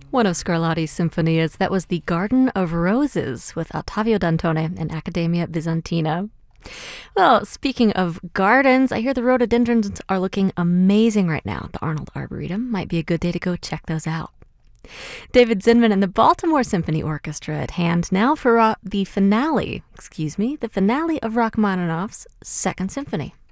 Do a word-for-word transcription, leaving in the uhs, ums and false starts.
One of Scarlatti's sinfonias, that was the Garden of Roses with Ottavio Dantone and Accademia Bizantina. Well, speaking of gardens, I hear the rhododendrons are looking amazing right now. The Arnold Arboretum might be a good day to go check those out. David Zinman and the Baltimore Symphony Orchestra at hand now for uh, the finale, excuse me, the finale of Rachmaninoff's Second Symphony.